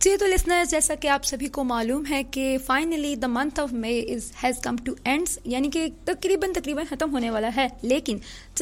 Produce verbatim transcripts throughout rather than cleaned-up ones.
جی تو لسنرز، جیسا کہ آپ سبھی کو معلوم ہے کہ finally the month of May is has come to ends, یعنی کہ تقریباً تقریباً ختم ہونے والا ہے. لیکن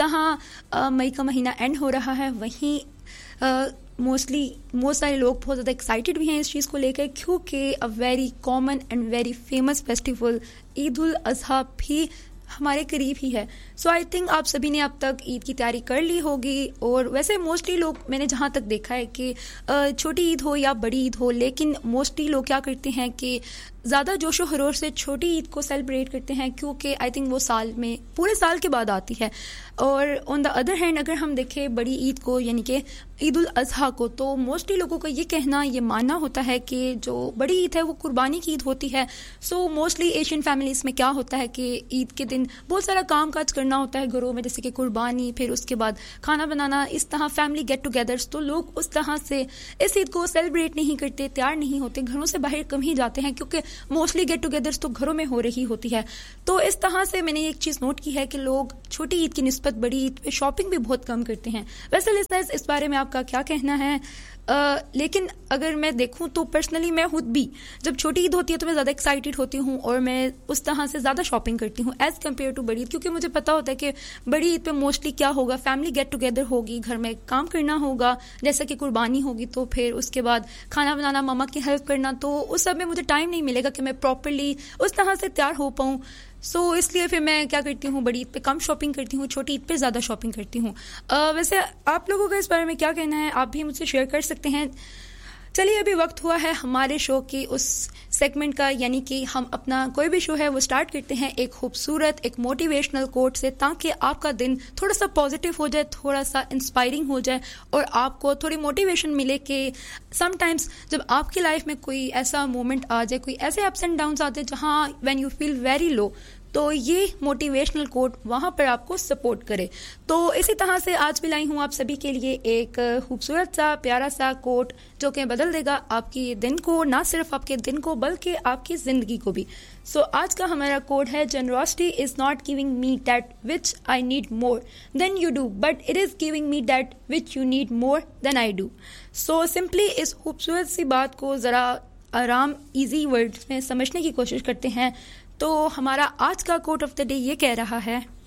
جہاں مئی کا مہینہ اینڈ ہو رہا ہے وہیں موسٹلی بہت سارے لوگ بہت زیادہ ایکسائٹیڈ بھی ہیں اس چیز کو لے کر، کیونکہ a very common and very famous festival عید الاضحیٰ بھی ہمارے قریب ہی ہے. سو آئی تھنک آپ سبھی نے اب تک عید کی تیاری کر لی ہوگی. اور ویسے موسٹلی لوگ، میں نے جہاں تک دیکھا ہے کہ چھوٹی عید ہو یا بڑی عید ہو، لیکن موسٹلی لوگ کیا کرتے ہیں کہ زیادہ جوش و خروش سے چھوٹی عید کو سیلیبریٹ کرتے ہیں، کیونکہ آئی تھنک وہ سال میں پورے سال کے بعد آتی ہے. اور آن دا ادر ہینڈ اگر ہم دیکھیں بڑی عید کو، یعنی کہ عید الاضحیٰ کو، تو موسٹلی لوگوں کا یہ کہنا، یہ ماننا ہوتا ہے کہ جو بڑی عید ہے وہ قربانی کی عید ہوتی ہے. سو موسٹلی ایشین فیملیز میں کیا ہوتا ہے کہ عید کے دن بہت سارا کام کاج کرنا ہوتا ہے گھروں میں، جیسے کہ قربانی، پھر اس کے بعد کھانا بنانا، اس طرح فیملی گیٹ ٹوگیدرز. تو لوگ اس طرح سے اس عید کو سیلیبریٹ نہیں کرتے، تیار نہیں ہوتے، گھروں سے باہر کم ہی جاتے ہیں، کیونکہ موسٹلی گیٹ ٹوگیدرز تو گھروں میں ہو رہی ہوتی ہے. تو اس طرح سے میں نے ایک چیز نوٹ کی ہے کہ لوگ چھوٹی عید کی نسبت بڑی عید پہ شاپنگ بھی بہت کم کرتے ہیں. ویسے لسنرز، اس بارے میں آپ کا کیا کہنا ہے؟ Uh, لیکن اگر میں دیکھوں تو پرسنلی میں خود بھی جب چھوٹی عید ہوتی ہے تو میں زیادہ ایکسائٹیڈ ہوتی ہوں اور میں اس طرح سے زیادہ شاپنگ کرتی ہوں ایز کمپیئر ٹو بڑی عید، کیونکہ مجھے پتا ہوتا ہے کہ بڑی عید پہ موسٹلی کیا ہوگا، فیملی گیٹ ٹوگیدر ہوگی، گھر میں کام کرنا ہوگا، جیسا کہ قربانی ہوگی تو پھر اس کے بعد کھانا بنانا، ماما کی ہیلپ کرنا، تو اس سب میں مجھے ٹائم نہیں ملے گا کہ میں پراپرلی اس طرح سے تیار ہو پاؤں. سو so, اس لیے پھر میں کیا کرتی ہوں، بڑی عید پہ کم شاپنگ کرتی ہوں، چھوٹی عید پہ زیادہ شاپنگ کرتی ہوں. uh, ویسے آپ لوگوں کا اس بارے میں کیا کہنا ہے؟ آپ بھی مجھ سے شیئر کر سکتے ہیں. چلیے ابھی وقت ہوا ہے ہمارے شو کی اس سیگمنٹ کا، یعنی کہ ہم اپنا کوئی بھی شو ہے وہ سٹارٹ کرتے ہیں ایک خوبصورت ایک موٹیویشنل کوٹ سے، تاکہ آپ کا دن تھوڑا سا پازیٹیو ہو جائے، تھوڑا سا انسپائرنگ ہو جائے، اور آپ کو تھوڑی موٹیویشن ملے کہ سم ٹائمز جب آپ کی لائف میں کوئی ایسا مومنٹ آ جائے، کوئی ایسے اپس اینڈ ڈاؤنز آتے جہاں when you feel very low, تو یہ موٹیویشنل کوٹ وہاں پر آپ کو سپورٹ کرے. تو اسی طرح سے آج بھی لائی ہوں آپ سبھی کے لیے ایک خوبصورت سا پیارا سا کوٹ جو کہ بدل دے گا آپ کی دن کو، نہ صرف آپ کے دن کو بلکہ آپ کی زندگی کو بھی. سو so, آج کا ہمارا کوٹ ہے: generosity is not giving me that which I need more then you do, but it is giving me that which you need more then I do. So simply اس خوبصورت سی بات کو ذرا آرام ایزی ورڈز میں سمجھنے کی کوشش کرتے ہیں. تو ہمارا آج کا کوٹ آف دا ڈے یہ کہہ رہا ہے: